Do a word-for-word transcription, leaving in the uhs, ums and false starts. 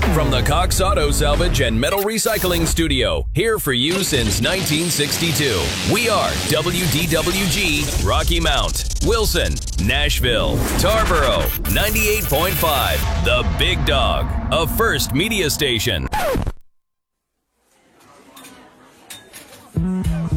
From the Cox Auto Salvage and Metal Recycling Studio, here for you since nineteen sixty-two. We are W D W G, Rocky Mount, Wilson, Nashville, Tarboro, ninety-eight point five, The Big Dog, a First Media Station.